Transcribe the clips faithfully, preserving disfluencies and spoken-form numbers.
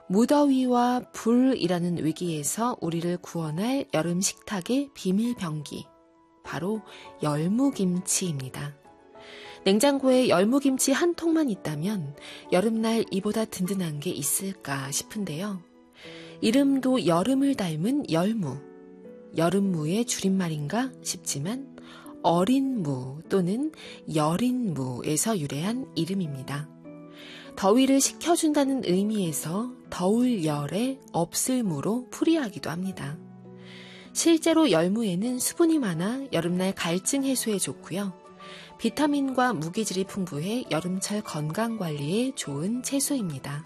무더위와 불이라는 위기에서 우리를 구원할 여름 식탁의 비밀 병기, 바로 열무김치입니다. 냉장고에 열무김치 한 통만 있다면 여름날 이보다 든든한 게 있을까 싶은데요. 이름도 여름을 닮은 열무, 여름무의 줄임말인가 싶지만 어린무 또는 여린무에서 유래한 이름입니다. 더위를 식혀준다는 의미에서 더울 열에 없을 무로 풀이하기도 합니다. 실제로 열무에는 수분이 많아 여름날 갈증 해소에 좋고요. 비타민과 무기질이 풍부해 여름철 건강관리에 좋은 채소입니다.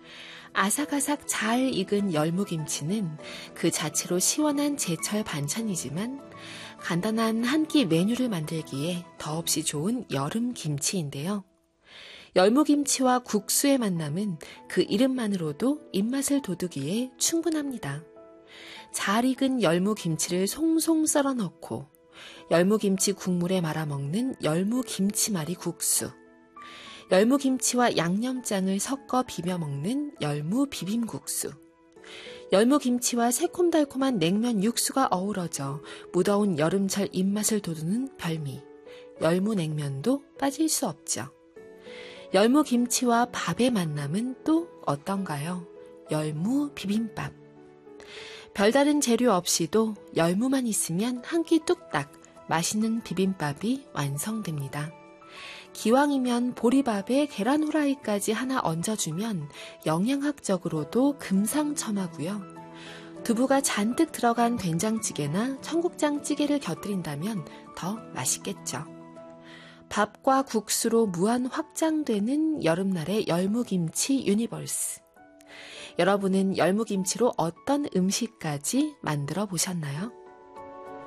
아삭아삭 잘 익은 열무김치는 그 자체로 시원한 제철 반찬이지만 간단한 한 끼 메뉴를 만들기에 더없이 좋은 여름 김치인데요. 열무김치와 국수의 만남은 그 이름만으로도 입맛을 돋우기에 충분합니다. 잘 익은 열무김치를 송송 썰어 넣고 열무김치 국물에 말아먹는 열무김치말이 국수, 열무김치와 양념장을 섞어 비벼 먹는 열무 비빔국수, 열무김치와 새콤달콤한 냉면 육수가 어우러져 무더운 여름철 입맛을 돋우는 별미, 열무냉면도 빠질 수 없죠. 열무김치와 밥의 만남은 또 어떤가요? 열무 비빔밥. 별다른 재료 없이도 열무만 있으면 한 끼 뚝딱 맛있는 비빔밥이 완성됩니다. 기왕이면 보리밥에 계란 후라이까지 하나 얹어주면 영양학적으로도 금상첨화고요. 두부가 잔뜩 들어간 된장찌개나 청국장찌개를 곁들인다면 더 맛있겠죠. 밥과 국수로 무한 확장되는 여름날의 열무김치 유니버스. 여러분은 열무김치로 어떤 음식까지 만들어 보셨나요?